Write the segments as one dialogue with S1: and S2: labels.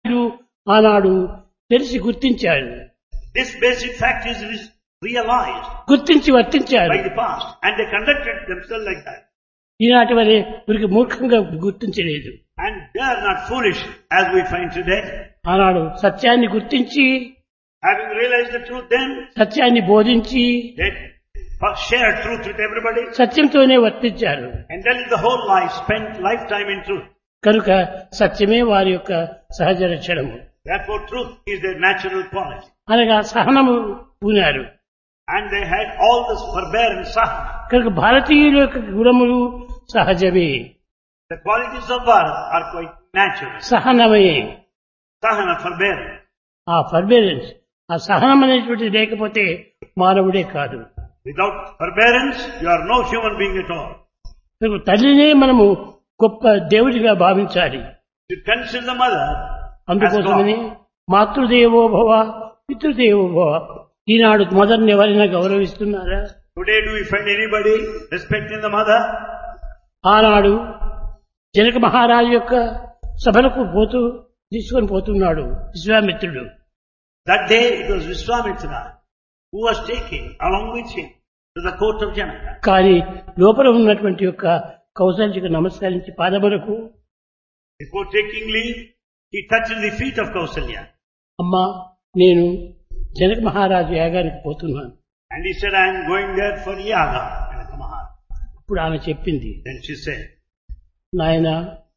S1: ఆనాడు తెలిసి గుర్తించాడు,
S2: This basic fact is realized
S1: గుర్తించి వర్తించాడు.
S2: by the past, and they conducted themselves like that.
S1: ఈనాటి వరే వీరికి మూర్ఖంగా గుర్తించలేదు.
S2: And they are not foolish as we find today.
S1: ఆనాడు సత్యాన్ని గుర్తించి,
S2: Having realized the truth then,
S1: సత్యాన్ని బోధించి,
S2: they shared truth with everybody.
S1: సత్యంతోనే వర్తించారు.
S2: And then the whole life spent lifetime in truth.
S1: కనుక సత్యమే వారి యొక్క సహజ లక్షణము.
S2: Therefore truth is their natural quality.
S1: అనగా సహనము పూనారు.
S2: And they had all this forbearance, sahana.
S1: కనుక భారతీయుల యొక్క గుణములు సహజమే,
S2: The qualities of Bharat are quite natural.
S1: సహనమే.
S2: Sahana, forbearance.
S1: ఆ ఫర్బేరెన్స్, ఆ సహనం అనేటువంటిది లేకపోతే మానవుడే కాదు.
S2: Without forbearance, you are no human being at all.
S1: కనుక తల్లినే మనము గొప్ప దేవుడిగా భావించాలి.
S2: You consider the mother as
S1: అందుకోసమని
S2: God.
S1: మాతృదేవో భవ పితృదేవో భవ. ఈనాడు మదర్ని ఎవరైనా గౌరవిస్తున్నారా?
S2: Today do we find anybody respecting the mother?
S1: ఆనాడు జనక మహారాజు యొక్క సభలకు తీసుకొని పోతున్నాడు విశ్వామిత్రుడు.
S2: That day it was Vishwamitra who was taken along with him to the court of Janaka.
S1: కానీ లోపల ఉన్నటువంటి యొక్క కౌశల్యకు నమస్కరించి పాదములకు,
S2: Before taking leave, he touched the feet of Kausalya.
S1: అమ్మా నేను జనక మహారాజు యాగానికి పోతున్నాను.
S2: And he said, I am going there for yaga. Janaka Maharaj.
S1: ఇప్పుడు ఆమె చెప్పింది,
S2: Then she said,
S1: నాయన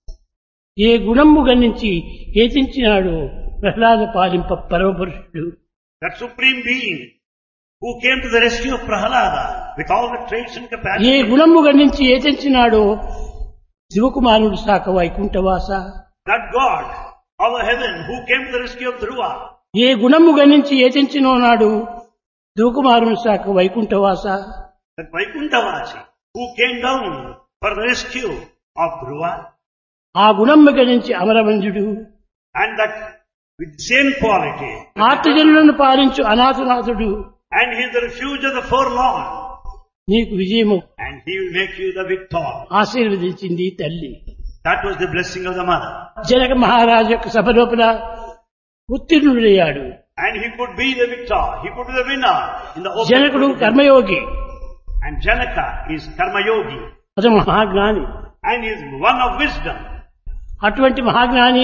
S1: ఏ గుణము గణించి ఏచించినాడు Prahlada పాలింప పరమపురుషుడు.
S2: that supreme being who came to the rescue of Prahalada with all the traits and
S1: A
S2: capacity.
S1: గుణము గణించి ఏచించినాడో శివకుమారుడు సాక వైకుంఠవాస.
S2: That God of heaven who came to the rescue of Dhruva.
S1: ఏ గుణము గణించి ఏచించినో నాడు శివకుమారుడు సాక వైకుంఠవాస.
S2: That Vaikunthavasi who came down for the rescue of Dhruva.
S1: ఆ గుణము గణించి అమరవంజుడు,
S2: And that with the same quality.
S1: ఆర్తజనులను పాలించు అనాథనాథుడు,
S2: And he is the refuge of the forlorn.
S1: నీకు విజయము
S2: And he will make you the victor.
S1: ఆశీర్వదించింది తల్లి.
S2: That was the blessing of the mother.
S1: Janaka మహారాజు యొక్క సభ లోపల ఉత్తీర్ణుడయ్యాడు.
S2: And he could be the victor. He could be the winner in the open.
S1: జనకుడు కర్మయోగి,
S2: And Janaka is Karma Yogi.
S1: అతను మహాజ్ఞాని.
S2: And he is one of wisdom.
S1: అటువంటి మహాజ్ఞాని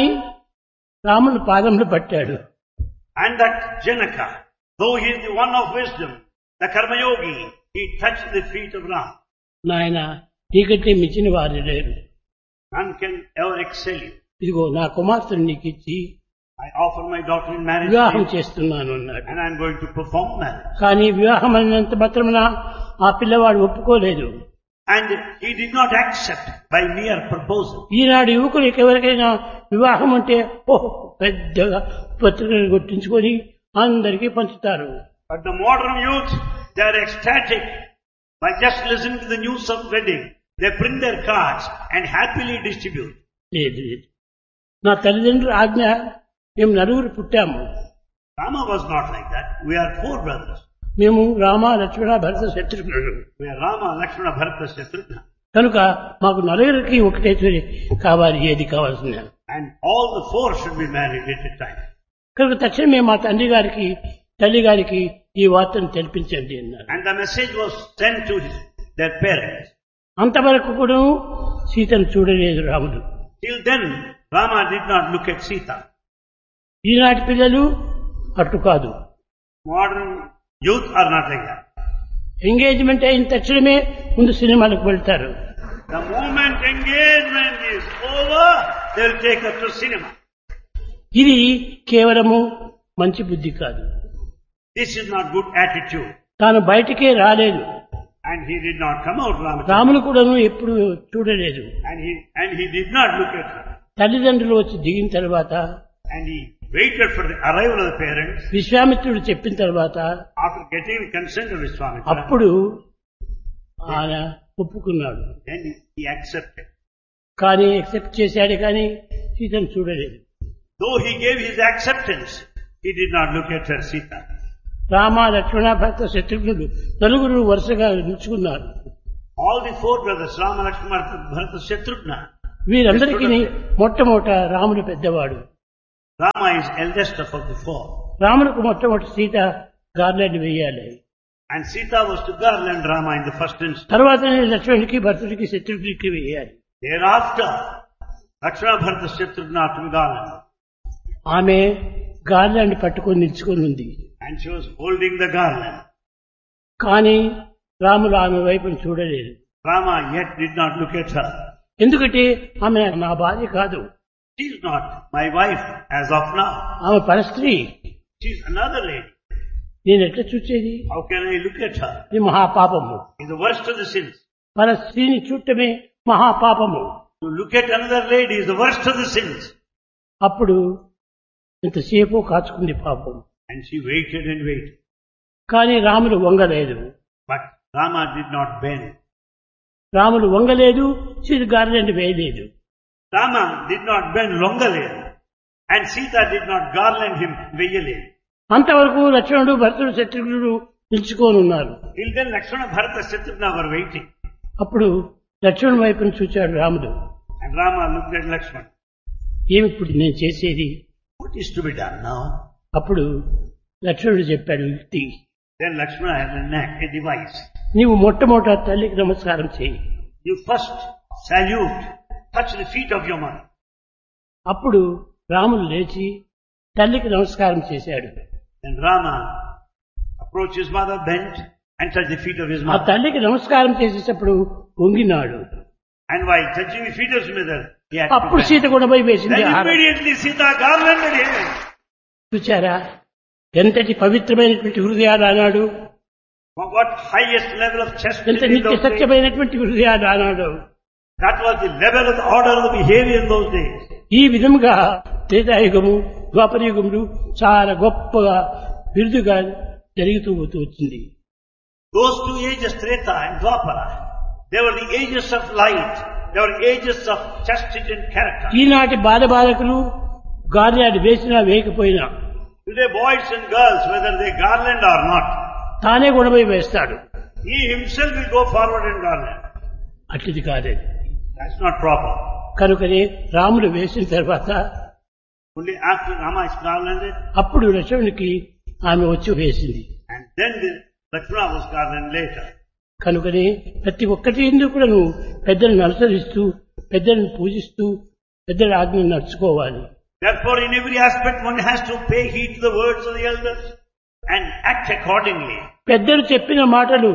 S1: రాముని పాదములు పట్టాడు.
S2: And that Janaka, though he is the one of wisdom, the Karma Yogi, he touched the feet of Ram.
S1: నాయన నీకంటే మించిన వారు లేరు.
S2: None can ever excel you.
S1: ఇదిగో నా కుమార్తెను నీకు ఇచ్చి
S2: I offer my daughter in marriage to
S1: వివాహం
S2: you,
S1: చేస్తున్నాను అన్నాడు.
S2: and I am going to perform marriage.
S1: కానీ వివాహం అయినంత మాత్రమున ఆ పిల్లవాడు ఒప్పుకోలేదు.
S2: And he did not accept by mere proposal.
S1: ఈనాడు యువకులకు ఎవరికైనా వివాహం అంటే ఓహ్ పెద్దగా పత్రికలు కొట్టించుకొని అందరికీ పంచుతారు.
S2: But the modern youth, they are ecstatic by just listening to the news of wedding. They print their cards and happily distribute.
S1: లేదు లేదు, నా తల్లిదండ్రుల ఆజ్ఞ, మేము నలుగురు పుట్టాము.
S2: Rama was not like that. We are 4 brothers.
S1: మేము రామ లక్ష్మణ భరత శత్రుఘ్నుడు.
S2: We are Rama, Lakshmana, Bharata, Shatrugna.
S1: కనుక మాకు నలుగురికి ఒకటే కావాలి, ఏది కావాల్సిన.
S2: And all the 4 should be married at a time.
S1: కనుక తక్షణమే మా తండ్రి గారికి తల్లి గారికి ఈ వార్తను తెలిపించండి అన్నారు.
S2: And the message was sent to their parents.
S1: అంతవరకు కూడా సీతను చూడలేదు రాముడు.
S2: Till then, Rama did not look at Sita.
S1: ఈనాటి పిల్లలు అట్టు కాదు.
S2: Modern youth are not like that.
S1: Engagement అయిన తక్షణమే ముందు సినిమాలకు వెళ్తారు.
S2: The moment engagement is over, they will take her to cinema.
S1: ఇది కేవలము మంచి బుద్ధి కాదు.
S2: This is not good attitude.
S1: తాను బయటికే రాలేదు.
S2: And he did not come out, Ramachandra.
S1: రామును కూడాను ఎప్పుడు చూడలేదు.
S2: And he did not look at her.
S1: తల్లిదండ్రులు వచ్చి దిగిన తర్వాత,
S2: And he waited for the arrival of the parents.
S1: విశ్వామిత్రుడు చెప్పిన తర్వాత,
S2: After getting the consent of Vishwamitra,
S1: అప్పుడు ఆయన ఒప్పుకున్నాడు.
S2: then he accepted.
S1: కానీ యాక్సెప్ట్ చేశాడు, కానీ సీతను చూడలేదు.
S2: Though he gave his acceptance, he did not look at her, Sita.
S1: Rama Lakshmana భరత శత్రుఘ్నుడు నలుగురు వరుసగా నిలుచుకున్నారు.
S2: All the 4 brothers, Rama, Lakshmana, Bharata, Shatrugna.
S1: వీరందరికీ మొట్టమొదట రాముడు పెద్దవాడు.
S2: Rama is eldest of the four.
S1: రాములకు మొట్టమొదటి సీత గార్లెండ్ వేయాలి.
S2: And Sita was to garland Rama in the first instance.
S1: తర్వాత లక్ష్మణుడికి భరతుడికి శత్రుఘ్నుడికి వేయాలి.
S2: Thereafter, Lakshmana, Bharata, Shatrugna to garland.
S1: ఆమె గార్లెండ్ పట్టుకొని నిల్చుకొని ఉంది.
S2: And she was holding the garland.
S1: కానీ రాముడు ఆమె వైపును చూడలేదు.
S2: Rama yet did not look at her.
S1: ఎందుకంటే ఆమె నా భార్య కాదు.
S2: She is not my wife as of now.
S1: ఆమె పరస్త్రీ.
S2: She is another lady.
S1: నేను ఎట్లా చూసేది?
S2: How can I look at her?
S1: ఇది మహాపాపము.
S2: It's the worst of the sins.
S1: పరస్త్రీని చూడటమే మహాపాపము.
S2: To look at another lady is the worst of the sins.
S1: అప్పుడు ఎంతసేపు కాచుకుంది పాపం.
S2: And she waited and waited.
S1: కానీ రాముడు వంగలేదు.
S2: But Rama did not bend.
S1: రాముడు వంగలేదు, Sita garland వేయలేదు.
S2: Rama did not bend Longalil. And Sita did not garland him Vayalil.
S1: అంతవరకు లక్ష్మణుడు భరతుడు శత్రుఘ్నుడు నిలుచుకొని ఉన్నారు.
S2: Till then Lakshmana, Bharata, Shatrugna were waiting.
S1: అప్పుడు లక్ష్మణుడి వైపును చూచాడు రాముడు.
S2: And Rama looked at Lakshmana.
S1: ఏమి ఇప్పుడు నేను చేసేది?
S2: What is to be done now?
S1: అప్పుడు లక్ష్మణుడు చెప్పాడు యుక్తి.
S2: Then Lakshmana had a device.
S1: నీవు మొట్టమొదట తల్లికి నమస్కారం చేయి.
S2: You first salute, touch the feet of your mother.
S1: అప్పుడు రాముడు లేచి తల్లికి నమస్కారం చేశాడు.
S2: Then Rama approached his mother, bent and touched the feet of his
S1: ఆ
S2: mother.
S1: తల్లికి నమస్కారం చేసేటప్పుడు వంగినాడు.
S2: And while touching the feet of his mother, he had
S1: అప్పుడు
S2: to
S1: సీత
S2: bend.
S1: కూడా పోయి వేసింది.
S2: Then immediately Sita garlanded him.
S1: చూచారా ఎంతటి పవిత్రమైనటువంటి హృదయాలు అన్నాడు.
S2: What highest level of
S1: ఎంత
S2: chastity in
S1: నిత్య
S2: those days.
S1: సత్యమైనటువంటి హృదయాలు అన్నాడు.
S2: That was the level of the order of the behavior in those days.
S1: ఈ విధంగా త్రేతాయుగము ద్వాపరయుగములు చాలా గొప్పగా బిరుదుగా జరుగుతూ పోతూ వచ్చింది.
S2: Those two ages, Treta and Dwapara, they were the ages of light. They were ages of chastity and character.
S1: ఈనాటి బాలబాలకులు garland వేసినా వేయకపోయినా
S2: Today boys and girls, whether they garland or not,
S1: తానే గుణమై వేస్తాడు.
S2: he himself will go forward and garland.
S1: అట్టిది కాదే.
S2: That's not proper.
S1: కనుకనే రాముడు వేసిన తర్వాత
S2: Only after Rama is garlanded,
S1: అప్పుడు లక్ష్మణునికి ఆమె వచ్చి వేసింది.
S2: and then the Lakshmana was garlanded later.
S1: కనుకనే ప్రతి ఒక్కటి ఎందుకు కూడా నువ్వు పెద్దలను అనుసరిస్తూ పెద్దలను పూజిస్తూ పెద్దల ఆజ్ఞను నడుచుకోవాలి.
S2: Therefore, in every aspect, one has to pay heed to the words of the elders and act accordingly.
S1: పెద్దలు చెప్పిన మాటలు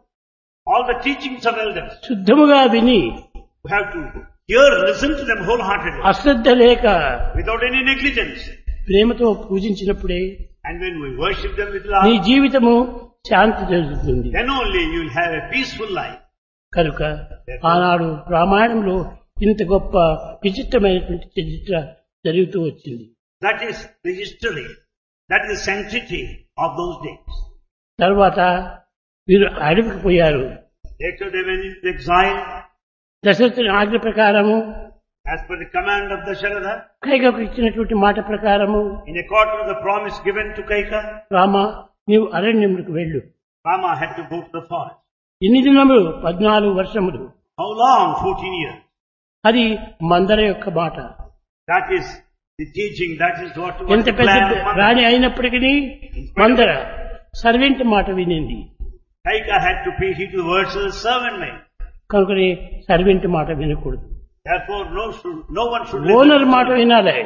S2: All the teachings of elders,
S1: శుద్ధముగా విని
S2: we have to hear, listen to them wholeheartedly,
S1: అశ్రద్ధ లేక
S2: without any negligence.
S1: ప్రేమతో పూజించినప్పుడే
S2: And when we worship them with
S1: నీ
S2: love,
S1: జీవితము శాంతి జరుగుతుంది.
S2: then only you will have a peaceful life.
S1: కనుక ఆనాడు రామాయణంలో ఇంత గొప్ప విచిత్రమైనటువంటి చరిత్ర జరుగుతూ వచ్చింది.
S2: That is the history. That is the sanctity of those days.
S1: తర్వాత వీరు అడవికి పోయారు.
S2: Later they went into exile
S1: దశరథుని ఆజ్ఞ ప్రకారము
S2: as per the command of Dasharatha,
S1: కైకకు ఇచ్చినటువంటి మాట ప్రకారము
S2: in accordance with the promise given to Kaika.
S1: Rama నీవు అరణ్యములకు వెళ్ళు.
S2: Rama had to go to the forest.
S1: ఎన్ని దినములు? 14 వర్షములు.
S2: How long? 14 years.
S1: అది మందర యొక్క మాట.
S2: That is the teaching. That is what was
S1: ఎంత
S2: the
S1: పెద్ద
S2: plan of Mother.
S1: రాణి అయినప్పటికీ మందర సర్వెంట్ మాట వినింది.
S2: Kaika had to pay heed to the words of the servant maid.
S1: కనుకనే సర్వెంట్ మాట వినకూడదు.
S2: Therefore, no one should listen
S1: owner
S2: to
S1: మాట
S2: the-
S1: వినాలి.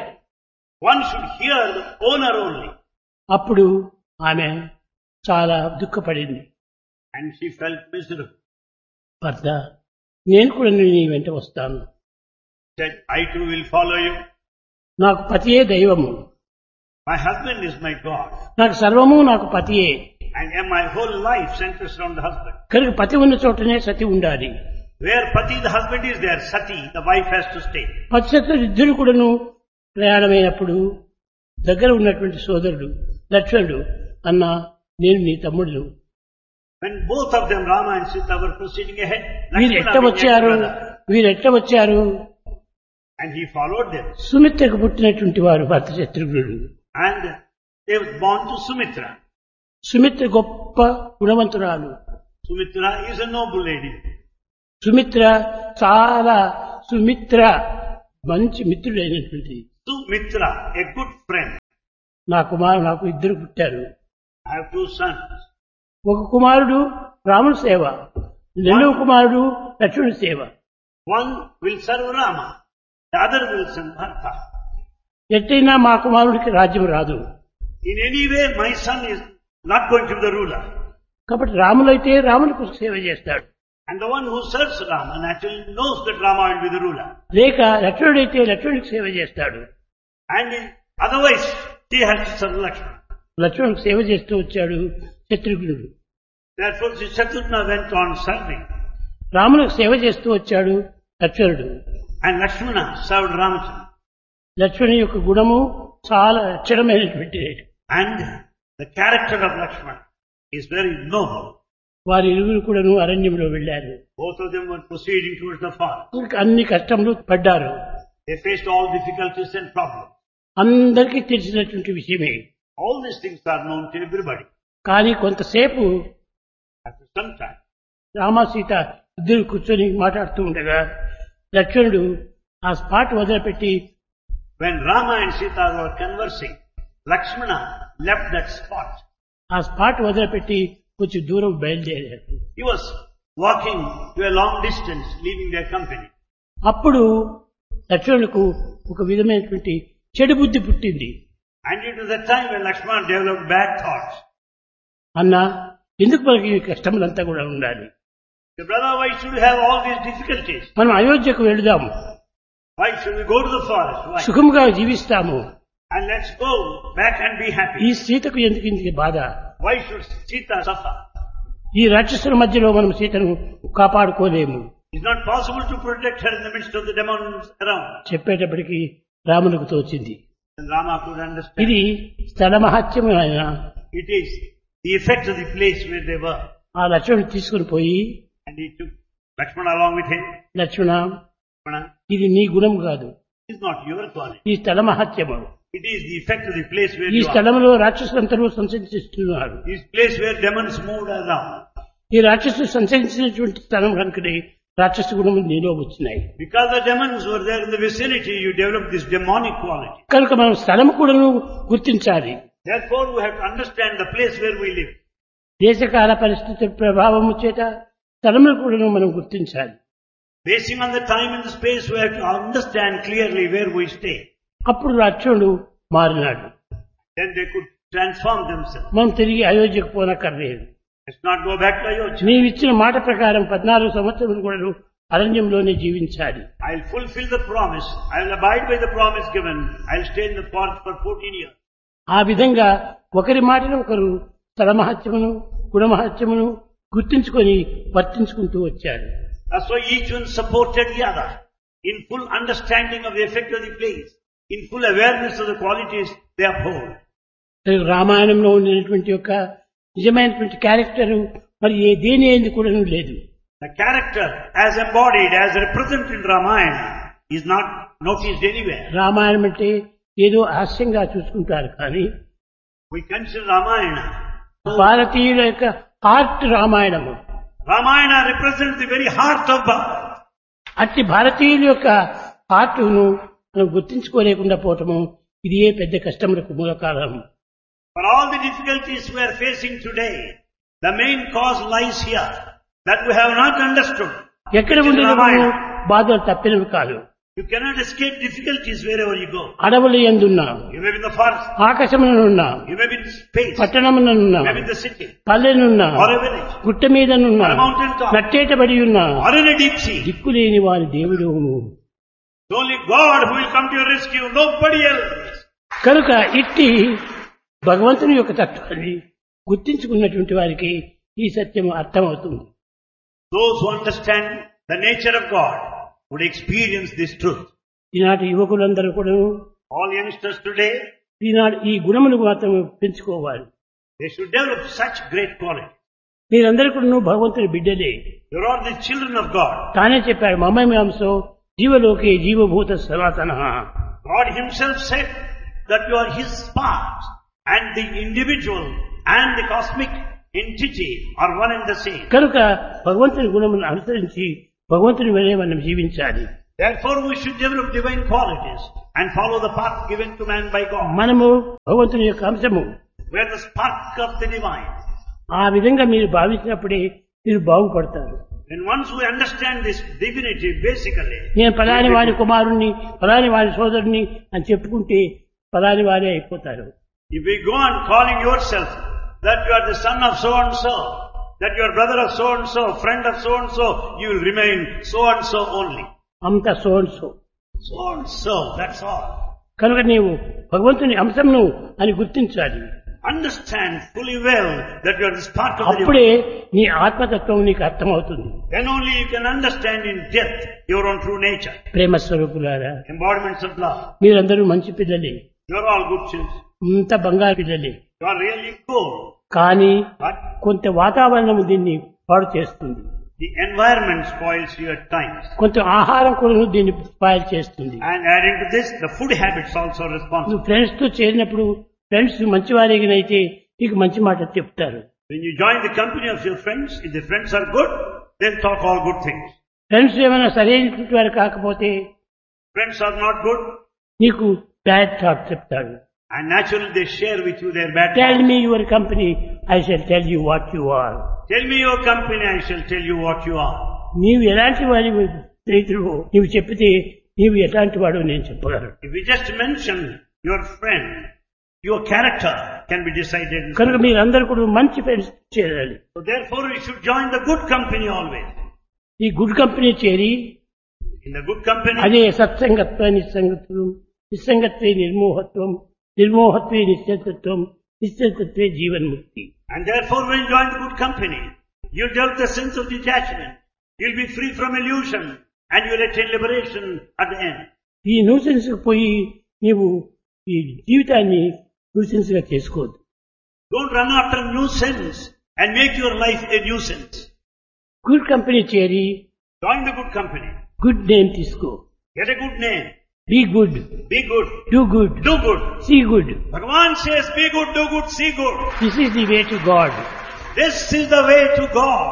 S2: One should hear the owner only.
S1: అప్పుడు ఆమె చాలా దుఃఖపడింది.
S2: And she felt miserable.
S1: భర్త నేను కూడా నీ వెంట వస్తాను.
S2: Said, I too will follow you.
S1: నాకు పతియే దైవము.
S2: My husband is my God.
S1: నాకు సర్వము నాకు పతియే.
S2: And my whole life centers around the husband.
S1: కనుక పతి ఉన్న చోటనే సతి ఉండాలి.
S2: Where Pati, the husband, is there, Sati, the wife has to stay.
S1: పతిశత్రులు ఇద్దరు కూడాను ప్రయాణమైనప్పుడు దగ్గర ఉన్నటువంటి సోదరుడు లక్ష్మణుడు అన్న నేను నీ తమ్ముడు
S2: When both of them, Rama and Sita, were proceeding ahead,
S1: వీరు
S2: Lakshmana
S1: ఎట్ట
S2: began
S1: వచ్చారు
S2: brother,
S1: వీరు ఎట్ట వచ్చారు
S2: and he followed them.
S1: సుమిత్రకు పుట్టినటువంటి వారు భర్త శత్రుఘ్నుడు.
S2: And they were born to Sumitra.
S1: Sumitra గొప్ప గుణవంతురాలు.
S2: Sumitra is a noble lady.
S1: Sumitra చాలా సుమిత్ర మంచి మిత్రుడైనటువంటి
S2: Sumitra, a good friend.
S1: నాకు ఇద్దరు పుట్టారు.
S2: I have 2 sons.
S1: ఒక కుమారుడు రాముని సేవ, రెండవ కుమారుడు లక్ష్మణుని సేవ.
S2: One will serve Rama, the other will serve Bharata.
S1: ఎట్టయినా మా కుమారుడికి రాజ్యం రాదు.
S2: In any way, my son is not going to be the ruler.
S1: కాబట్టి రాములైతే రామునికి సేవ చేస్తాడు.
S2: And the one who serves Rama naturally knows that Rama will be the ruler.
S1: లేక లక్ష్మణుడైతే లక్ష్మణుడికి సేవ చేస్తాడు.
S2: And otherwise, he has to serve Lakshmana.
S1: లక్ష్మణుడికి సేవ చేస్తూ వచ్చాడు శత్రుఘ్నుడు.
S2: Therefore, Shatrughna went on serving.
S1: రామునికి సేవ చేస్తూ వచ్చాడు లక్ష్మణుడు.
S2: And Lakshmana served Ramachandra.
S1: లక్ష్మణుని యొక్క గుణము చాలా అక్షరమైనటువంటిది.
S2: And the character of Lakshmana is very noble.
S1: వారి ఇరువురు కూడాను అరణ్యంలో వెళ్లారు.
S2: Both of them were proceeding towards the forest.
S1: అన్ని కష్టములు పడ్డారు.
S2: They faced all difficulties and problems.
S1: అందరికీ తెలిసినటువంటి విషయమే.
S2: All these things are known to everybody.
S1: కానీ కొంతసేపు
S2: After some time,
S1: Rama Sita ఇద్దరు కూర్చొని మాట్లాడుతూ ఉండగా లక్ష్మణుడు ఆ స్పాట్ వదిలిపెట్టి
S2: when Rama and Sita were conversing, Lakshmana left that spot.
S1: ఆ స్పాట్ వదిలిపెట్టి కొంచెం దూరం బయలుదేరాడు.
S2: He was walking to a long distance, leaving their company.
S1: అప్పుడు లక్ష్మణులకు ఒక విధమైనటువంటి చెడు బుద్ధి పుట్టింది.
S2: And it was the time when Lakshmana developed bad thoughts.
S1: అన్నా, ఎందుకు మనకి ఈ కష్టములంతా కూడా ఉండాలి?
S2: The brother, why should we have all these difficulties?
S1: మనం అయోధ్యకు వెళదాము,
S2: Why should we go to the forest? Why?
S1: సుఖముగా జీవిస్తాము.
S2: And let's go back and be
S1: ఈ
S2: happy.
S1: సీతకు ఎందుకు ఇంత బాధ?
S2: Why should Sita suffer?
S1: ఈ రాక్షసుల మధ్యలో మనం సీతను కాపాడుకోలేము.
S2: It's not possible to protect her in the midst of the demons around.
S1: చెప్పేటప్పటికి రామునికి తోచింది.
S2: And Rama could understand.
S1: ఇది స్థల మహత్యము ఆయన.
S2: It is the effect of the place where they were.
S1: ఆ లక్ష్మణుడు తీసుకుని పోయి,
S2: And he took Lakshmana along with him.
S1: Lakshmana,
S2: Lakshmana,
S1: ఇది నీ గుణం కాదు,
S2: it is not your quality.
S1: ఈ స్థల మహత్యము.
S2: It is the effect of the place where
S1: ఈ
S2: you are.
S1: స్థలంలో రాక్షసులందరూ సంచరిస్తున్నారు.
S2: This place where demons moved around.
S1: ఈ రాక్షసులు సంచరించినటువంటి స్థలం కనుకనే రాక్షస గుణములు నీలో వచ్చినాయి.
S2: Because the demons were there in the vicinity, you developed this demonic quality.
S1: కనుక మనం స్థలం కూడా గుర్తించాలి.
S2: Therefore, we have to understand the place where we live.
S1: దేశకాల పరిస్థితి ప్రభావము చేత స్థలములు కూడా మనం గుర్తించాలి.
S2: Basing on the time and the space, we have to understand clearly where we stay.
S1: అప్పుడు లక్ష్మణుడు మారినాడు.
S2: Then they could transform themselves.
S1: మనం తిరిగి అయోధ్యకు పోనక్కర్లేదు.
S2: Let's not go back to Ayodhya.
S1: నీవిచ్చిన మాట ప్రకారం 14 సంవత్సరములు కూడా అరణ్యంలోనే జీవించాలి.
S2: I'll fulfill the promise. I'll abide by the promise given. I'll stay in the forest for 14 years.
S1: ఆ విధంగా ఒకరి మాటను ఒకరు స్థలమహత్యమును గుణమహత్యమును గుర్తించుకొని వర్తించుకుంటూ వచ్చారు.
S2: That's why each one supported the other in full understanding of the effect of the place, in full awareness of the qualities they uphold.
S1: రామాయణంలో ఉండేటువంటి యొక్క నిజమైనటువంటి క్యారెక్టర్ మరి దేని ఏంది కూడా లేదు.
S2: The character as embodied, as represented in Ramayana is not noticed anywhere.
S1: Ramayanam అంటే ఏదో హాస్యంగా చూసుకుంటారు కానీ
S2: We consider Ramayana.
S1: భారతీయుల యొక్క heart Ramayanamu.
S2: Ramayana represents the very heart of Bharat.
S1: అట్టి భారతీయుల యొక్క హార్ట్ను మనం గుర్తించుకోలేకుండా పోవటము ఇది ఏ పెద్ద కష్టములకు మూల కారణం.
S2: For all the difficulties we are facing today, the main cause lies here, that we have not understood.
S1: ఎక్కడ ఉండిన బాధలు తప్పినవి కాదు.
S2: You cannot escape difficulties wherever you go.
S1: అడవులు ఎందున్నా,
S2: You may be in the forest,
S1: ఆకాశమునున్నా,
S2: you may be in space,
S1: పట్టణమునున్నా,
S2: you may be in the city,
S1: పల్లెనున్నా,
S2: or a village,
S1: గుట్ట మీదనున్నా,
S2: or a mountain top,
S1: నట్టేటబడి ఉన్నా,
S2: or in a deep sea.
S1: దిక్కులేని వారి దేవుడు.
S2: It's only God who will come to your rescue, nobody else.
S1: కనుక ఇట్టి భగవంతుని యొక్క తత్వాన్ని గుర్తించుకున్నటువంటి వారికి ఈ సత్యము అర్థమవుతుంది.
S2: Those who understand the nature of God would experience this truth.
S1: ఈనాటి యువకులందరూ కూడా
S2: All youngsters today,
S1: ఈనాడు ఈ గుణములు మాత్రం పెంచుకోవాలి.
S2: they should develop such great quality.
S1: మీరందరూ కూడా భగవంతుని బిడ్డలే.
S2: You are the children of God.
S1: తానే చెప్పాడు, మమేమాంసో జీవలోకే జీవభూత సనాతన.
S2: God himself said that you are his part, and the individual and the cosmic entity are one and the same.
S1: కనుక భగవంతుని గుణములను అనుసరించి భగవంతుని వలె మనం జీవించాలి.
S2: Therefore we should develop divine qualities and follow the path given to man by God.
S1: మనము భగవంతుని యొక్క అంశము.
S2: We are the spark of the divine.
S1: ఆ విధంగా మీరు భావించినప్పుడే మీరు బాగుపడతారు.
S2: And once we understand this divinity, basically,
S1: నేను పలాని వారి కుమారుణ్ణి, పలాని వారి సోదరుని అని చెప్పుకుంటే పలాని వారే అయిపోతారు.
S2: if we go on calling yourself that you are the son of so and so, that you are brother of so and so, friend of so and so, you will remain so and so only.
S1: అంత so and so.
S2: So and so, that's all.
S1: కనుక నీవు భగవంతుని అంశంను అని గుర్తించాలి.
S2: Understand fully well that you are the spark of the
S1: అప్పుడే
S2: divine.
S1: నీ ఆత్మతత్వం నీకు అర్థమవుతుంది.
S2: Then only you can understand in depth your own true nature.
S1: ప్రేమ స్వరూపులారా,
S2: Embodiments of love.
S1: మీరందరూ మంచి పిల్లలే,
S2: You are all good children.
S1: ఇంత బంగారు పిల్లలే.
S2: You are really cool.
S1: కానీ
S2: But
S1: కొంత వాతావరణం దీన్ని పాడు చేస్తుంది.
S2: the environment spoils you at times.
S1: కొంత ఆహారం కూడా దీన్ని స్పాయిల్ చేస్తుంది.
S2: And adding to this, the food habits also are responsible.
S1: నువ్వు ఫ్రెండ్స్ తో చేరినప్పుడు ఫ్రెండ్స్ మంచివారిగినైతే నీకు మంచి మాట చెప్తారు.
S2: When you join the company of your friends, if the friends are good, then talk all good things.
S1: Friends ఏమైనా సరైనటువంటి వారు కాకపోతే
S2: Friends are not good,
S1: నీకు బ్యాడ్ థాట్ చెప్తాడు.
S2: and naturally they share with you their bad
S1: tell
S2: thoughts.
S1: Me your company, I shall tell you what you are.
S2: Tell me your company, I shall tell you what you are.
S1: నీవు ఎలాంటి వారి స్నేహితుడు నీవు చెప్పితే నీవు ఎలాంటి వాడు నేను చెప్పగలను.
S2: If we just mention your friend, your character can be decided.
S1: కనుక మీరందరూ కూడా మంచి ఫ్రెండ్స్ చేరాలి.
S2: So therefore we should join the good company always.
S1: ఈ గుడ్ కంపెనీ చేరి
S2: In the good company,
S1: అదే సత్సంగత్వ నిస్సంగత్వం, నిస్సంగత్వే నిర్మోహత్వం, నిర్మోహత్వే నిశ్చలత్వం, నిశ్చలత్వే జీవన్ముక్తి.
S2: and therefore when you join the good company, you develop the sense of detachment. You'll be free from illusion and you'll attain liberation at the end.
S1: ఈ nuisance పోయి నీవు ఈ జీవితాన్ని nuisance గా చేసుకోవద్దు.
S2: Don't run after nuisance and make your life a nuisance.
S1: Good company చేరి
S2: Join the good company.
S1: Good name తీసుకో.
S2: Get a good name.
S1: Be good,
S2: Be good.
S1: Do good,
S2: Do good.
S1: See good.
S2: Bhagavan says, be good, do good, see good.
S1: This is the way to God.
S2: This is the way to God.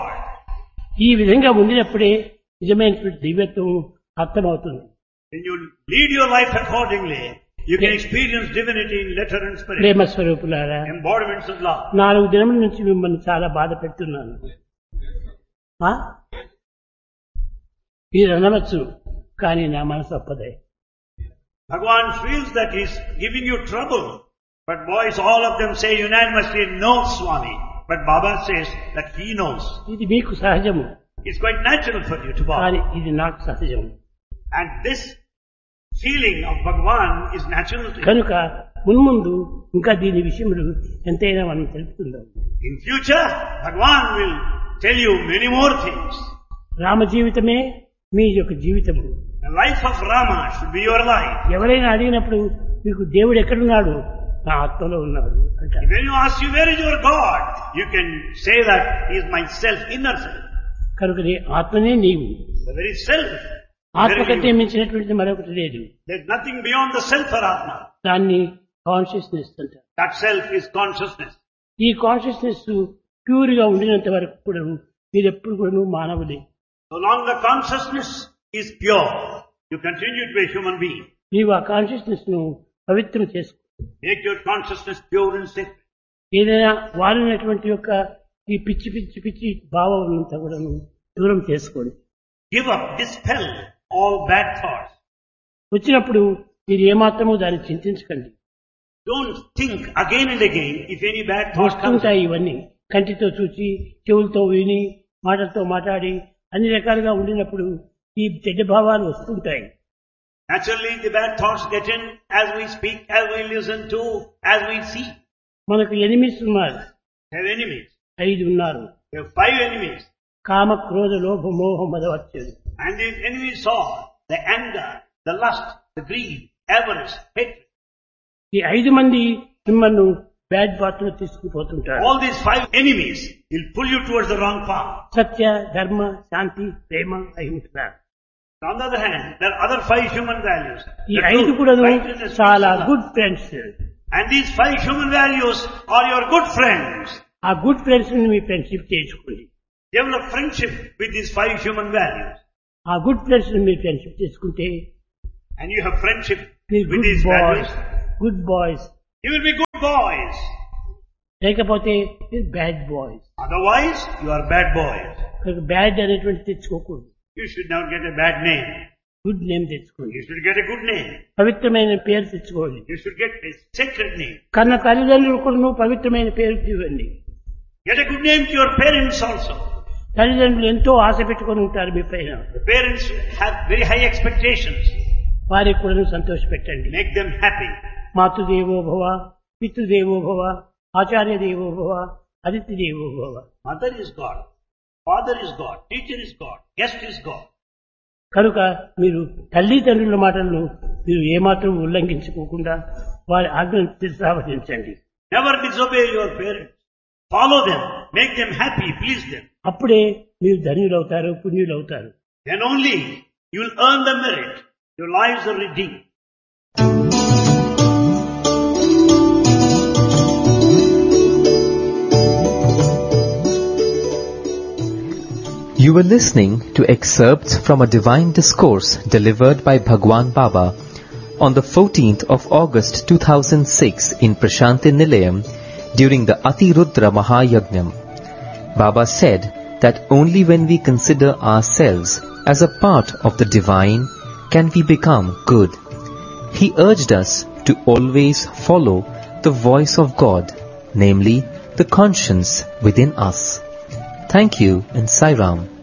S1: ఈ విధంగా ఉండినప్పుడే నిజమైనటువంటి దివ్యత్వం అర్థమవుతుంది.
S2: When you lead your life accordingly, you can experience divinity in letter and spirit.
S1: ప్రేమ స్వరూపులారా,
S2: Embodiments of love.
S1: 4 దినముల నుంచి మిమ్మల్ని చాలా బాధ పెడుతున్నాను. ఆ? మీరు అనవచ్చు, కానీ నా మనసు ఒప్పదే.
S2: Bhagavan feels that he's giving you trouble. But boys, all of them say unanimously, no, Swami. But Baba says that he knows.
S1: ఇది మీకు సహజము,
S2: It's quite natural for you to bother.
S1: కానీ ఇది నాకు సహజము.
S2: And this feeling of Bhagavan is natural to you.
S1: కనుక మున్ముందు ఇంకా దీని విషయములు ఎంతైనా మనం తెలుపుతుందాం.
S2: In future, Bhagavan will tell you many more things.
S1: Rama జీవితమే మీ యొక్క జీవితము.
S2: The life of Rama should be your life.
S1: ఎవరైనా అడిగినప్పుడు మీకు దేవుడు ఎక్కడున్నాడు, నా ఆత్మలో ఉన్నాడు అంటారు.
S2: When you ask you where is your God, you can say that he is my self, inner self.
S1: కనుక నీ ఆత్మనే నీవు.
S2: The very self.
S1: ఆత్మ
S2: Very
S1: కంటే
S2: you.
S1: మించినటువంటిది మరొకటి లేదు.
S2: There's nothing beyond the self or Atma.
S1: దాన్ని కాన్షియస్నెస్ అంటారు.
S2: That self is consciousness.
S1: ఈ కాన్షియస్నెస్ ప్యూర్ గా ఉండినంత వరకు కూడా మీరు ఎప్పుడు కూడా మానవులే.
S2: So long the consciousness is pure, you continue to be a human being.
S1: నీవు ఆ కాన్షియస్నెస్ ను పవిత్రం చేసుకో.
S2: Make your consciousness pure and sacred.
S1: ఏదైనా వారినటువంటి యొక్క ఈ పిచ్చి పిచ్చి పిచ్చి భావం అంతా కూడా దూరం చేసుకోండి.
S2: Give up, dispel all bad thoughts.
S1: వచ్చినప్పుడు మీరు ఏమాత్రమూ దాన్ని చింతించకండి.
S2: Don't think again and again if any bad thought comes.
S1: వస్తుంటాయి ఇవన్నీ. కంటితో చూచి, చెవులతో విని, మాటలతో మాట్లాడి అన్ని రకాలుగా ఉండినప్పుడు ఈ చెడ్డ భావాలు వస్తుంటాయి.
S2: Naturally, the bad thoughts get in as we speak, as we listen to, as we see.
S1: మనకు ఎనిమిస్ ఉన్నారు,
S2: They have enemies.
S1: 5 ఉన్నారు.
S2: They have 5 enemies.
S1: కామ, క్రోధ, లోభ, మోహ, మదవర్చుడు.
S2: And these enemies are the anger, the lust, the greed, avarice, hatred.
S1: ఈ 5 మంది మిమ్మల్ని bad path లో తీసుకుపోతుంటారు.
S2: All these 5 enemies will pull you towards the wrong path.
S1: సత్య, ధర్మ, శాంతి, ప్రేమ, అహింస.
S2: On the other hand, there are other 5 human values.
S1: ఈ
S2: The
S1: 5
S2: truth,
S1: కూడా
S2: righteousness,
S1: చాలా
S2: peace, and love.
S1: Good friends.
S2: And these 5 human values are your good friends.
S1: ఆ good friends ని మీ friendship చేసుకోండి.
S2: Develop friendship with these 5 human values.
S1: ఆ good friends ని మీరు friendship చేసుకుంటే
S2: and you have friendship
S1: మీరు
S2: with
S1: good
S2: these
S1: boys,
S2: values,
S1: good boys,
S2: you will be good boys.
S1: లేకపోతే మీరు bad boys.
S2: Otherwise, you are bad boys.
S1: Bad అనేటువంటి తెచ్చుకోకూడదు.
S2: You should not get a bad name.
S1: Good name తెచ్చుకోండి.
S2: You should get a good name.
S1: పవిత్రమైన పేరు తెచ్చుకోండి.
S2: You should get a sacred name.
S1: కన్న తల్లిదండ్రులు కూడా పవిత్రమైన పేరు ఇవ్వండి.
S2: Get a good name to your parents also.
S1: తల్లిదండ్రులు ఎంతో ఆశ పెట్టుకొని ఉంటారు మీ పైన.
S2: The parents have very high expectations.
S1: వారికి కూడా సంతోష పెట్టండి.
S2: Make them happy.
S1: మాతృదేవో భవ, పితృదేవో భవ, ఆచార్య దేవో భవ, అతిథి దేవో భవ.
S2: Mother is God. Father is God. Teacher is God. Guest is God.
S1: కనుక మీరు తల్లిదండ్రుల మాటలను మీరు ఏమాత్రం ఉల్లంఘించుకోకుండా వారి ఆజ్ఞను శిరసావహించండి.
S2: Never disobey your parents. Follow them. Make them happy. Please them.
S1: అప్పుడే మీరు ధన్యులవుతారు, పుణ్యులవుతారు.
S2: Then only you will earn the merit. Your lives are redeemed.
S3: You were listening to excerpts from a divine discourse delivered by Bhagwan Baba on the 14th of August 2006 in Prashanti Nilayam during the Atirudra Mahayajnam. Baba said that only when we consider ourselves as a part of the divine can we become good. He urged us to always follow the voice of God, namely the conscience within us. Thank you and Sai Ram.